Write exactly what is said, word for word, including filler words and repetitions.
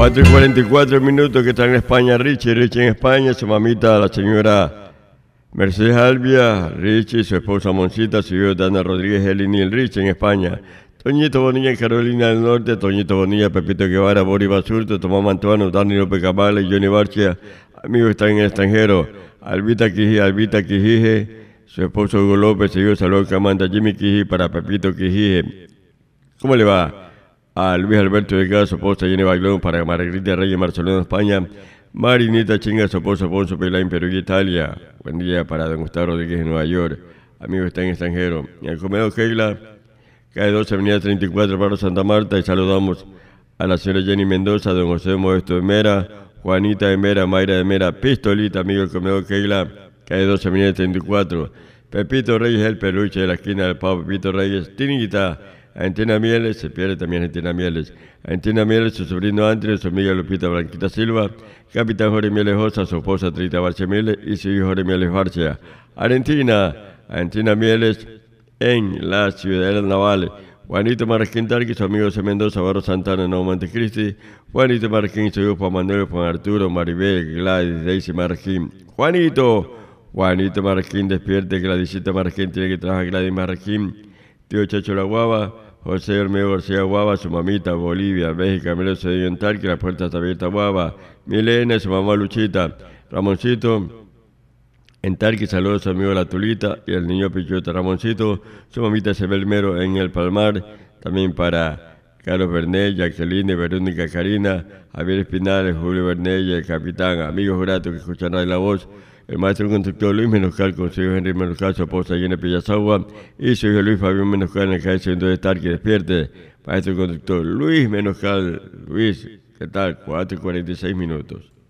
cuatro y cuarenta y cuatro minutos que está en España Richie, Richie en España, su mamita, la señora Mercedes Albia, Richie, su esposa Moncita, su hijo Dana Rodríguez, Elini y el Richie en España. Toñito Bonilla en Carolina del Norte, Toñito Bonilla, Pepito Guevara, Boris Basurto, Tomás Mantuano, Dani López Cabal y Johnny Barcia, amigos están en el extranjero. Albita Quijije, Albita Quijije, su esposo Hugo López, seguido saludos que manda Jimmy Quijije para Pepito Quijije. ¿Cómo le va? A Luis Alberto Delgado, su esposa Jenny Baglón, para Margarita Reyes, Barcelona, España. Marinita Chinga, su esposo Alfonso Pelá, en Perú y Italia. Buen día para don Gustavo Rodríguez en Nueva York. Amigos está en extranjero. En el comedor Keila, calle doce, avenida treinta y cuatro, Barrio Santa Marta. Y saludamos a la señora Jenny Mendoza, don José Modesto de Mera, Juanita de Mera, Mayra de Mera, Pistolita, amigo del comedor Keila, calle doce, avenida treinta y cuatro. Pepito Reyes, el peluche de la esquina del Pavo Pepito Reyes, Tiniguita. Argentina Mieles, se pierde también Argentina Mieles. Argentina Mieles, su sobrino Andrés, su amiga Lupita Blanquita Silva, Capitán Jorge Mieles Josa, su esposa Trita Barcia Mieles y su hijo Jorge Mieles Barcia. Argentina, Argentina Mieles en la Ciudadela Naval. Juanito Marquín Tarqui, su amigo José Mendoza, Barro Santana, Nuevo Montecristi. Juanito Marquín, su hijo Juan Manuel, Juan Arturo, Maribel, Gladys, Daisy Marquín. Juanito, Juanito Marquín, despierte, Gladysita Marquín, tiene que trabajar Gladys Marquín. Tío Chacho La Guava, José Hermeo García Guava, su mamita, Bolivia, México, Camilo Cedillo en Tarqui, la puerta está abierta Guava, Milena, su mamá Luchita, Ramoncito, en Tarqui, saludos a su amigo La Tulita y el niño Pichueta, Ramoncito, su mamita Sebelmero en El Palmar, también para Carlos Bernet, Jacqueline, Verónica Karina, Javier Espinal, Julio Bernet y el capitán, amigos gratos que escuchan ahí la voz, el maestro conductor Luis Menoscal con su hijo Henry Menoscal, su esposa Jenny Pillazagua y su hijo Luis Fabián Menoscal en el calle Centro de Tarqui. Despierte, maestro conductor Luis Menoscal. Luis, ¿qué tal? cuatro y cuarenta y seis minutos.